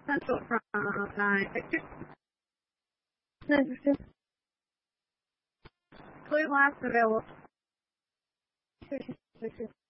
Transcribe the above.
那就那就是可以吗？这边我就是